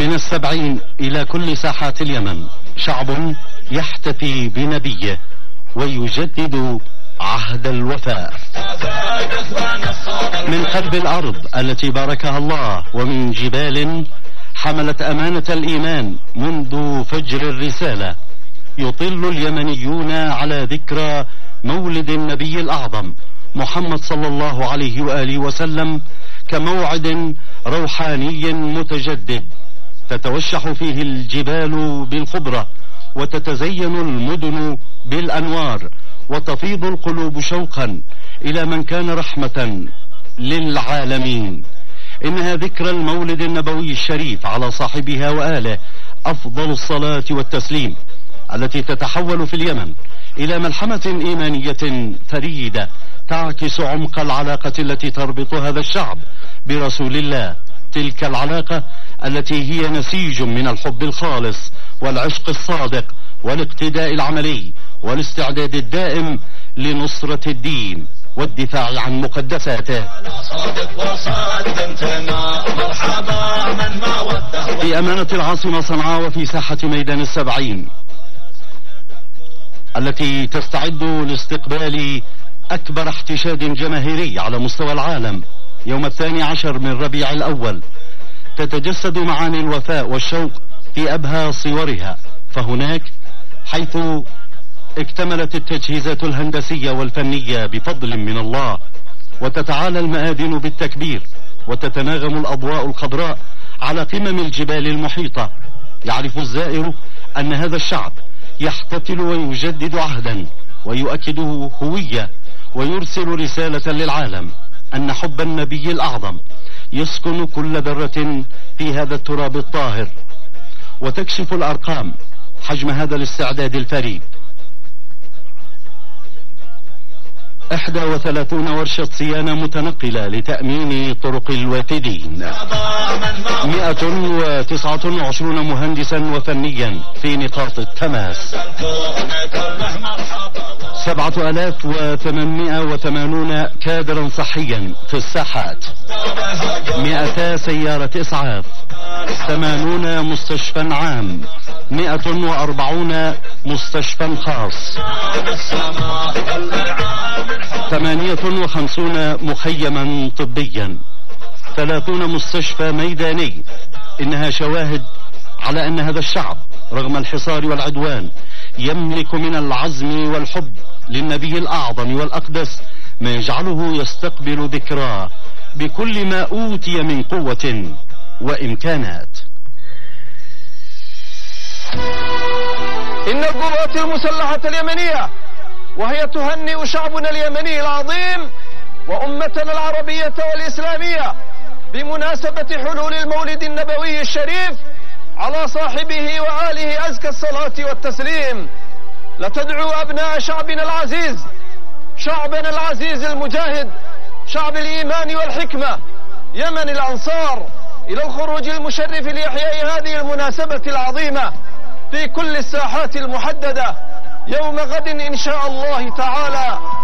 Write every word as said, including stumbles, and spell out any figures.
من السبعين إلى كل ساحات اليمن شعب يحتفي بنبيه ويجدد عهد الوفاء. من قلب الأرض التي باركها الله، ومن جبال حملت أمانة الإيمان منذ فجر الرسالة، يطل اليمنيون على ذكرى مولد النبي الأعظم محمد صلى الله عليه وآله وسلم كموعد روحاني متجدد، تتوشح فيه الجبال بالخضرة، وتتزين المدن بالأنوار، وتفيض القلوب شوقا إلى من كان رحمة للعالمين. إنها ذكرى المولد النبوي الشريف على صاحبها وآله أفضل الصلاة والتسليم، التي تتحول في اليمن إلى ملحمة إيمانية فريدة تعكس عمق العلاقة التي تربط هذا الشعب برسول الله، تلك العلاقة التي هي نسيج من الحب الخالص والعشق الصادق والاقتداء العملي والاستعداد الدائم لنصرة الدين والدفاع عن مقدساته. في أمانة العاصمة صنعاء وفي ساحة ميدان السبعين التي تستعد لاستقبال أكبر احتشاد جماهيري على مستوى العالم يوم الثاني عشر من ربيع الأول، تتجسد معاني الوفاء والشوق في أبهى صورها. فهناك حيث اكتملت التجهيزات الهندسية والفنية بفضل من الله، وتتعالى المآذن بالتكبير، وتتناغم الأضواء الخضراء على قمم الجبال المحيطة، يعرف الزائر أن هذا الشعب يحتفل ويجدد عهدا ويؤكده هوية، ويرسل رسالة للعالم أن حب النبي الأعظم يسكن كل ذرة في هذا التراب الطاهر. وتكشف الأرقام حجم هذا الاستعداد الفريد: إحدى وثلاثون ورشة صيانة متنقلة لتأمين طرق الوافدين، مئة وتسعة وعشرون مهندسا وفنيا في نقاط التماس، سبعة آلاف وثمانمائة وثمانون كادرا صحيا في الساحات، مئتا سيارة إسعاف، ثمانون مستشفى عام، مئة وأربعون مستشفى خاص، ثمانية وخمسون مخيما طبيا، ثلاثون مستشفى ميداني. إنها شواهد على أن هذا الشعب رغم الحصار والعدوان يملك من العزم والحب للنبي الأعظم والأقدس ما يجعله يستقبل ذكراه بكل ما أوتي من قوة وإمكانات. إن القوات المسلحة اليمنية وهي تهنئ شعبنا اليمني العظيم وأمتنا العربية والإسلامية بمناسبة حلول المولد النبوي الشريف على صاحبه وآله أزكى الصلاة والتسليم، لتدعو أبناء شعبنا العزيز، شعبنا العزيز المجاهد، شعب الإيمان والحكمة، يمن الأنصار، إلى الخروج المشرف لإحياء هذه المناسبة العظيمة في كل الساحات المحددة يوم غد إن شاء الله تعالى.